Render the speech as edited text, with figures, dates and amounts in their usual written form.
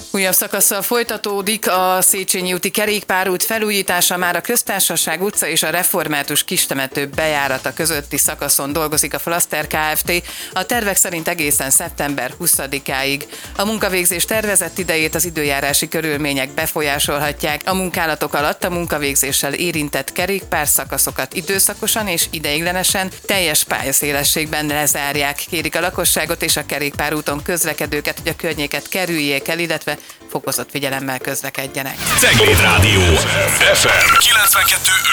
Újabb szakaszsal folytatódik a Széchenyi úti kerékpárút felújítása, már a Köztársaság utca és a Református kistemető bejárata közötti szakaszon dolgozik a Flaszter Kft. A tervek szerint egészen szeptember 20-áig. A munkavégzés tervezett idejét az időjárási körülmények befolyásolhatják. A munkálatok alatt a munkavégzéssel érintett kerékpárszakaszokat időszakosan és ideiglenesen teljes pályaszélességben lezárják. Kérik a lakosságot és a kerékpárúton közlekedőket, hogy a környéket kerüljék el, illetve fokozott figyelemmel közlekedjenek. Cegléd Rádió FM 92.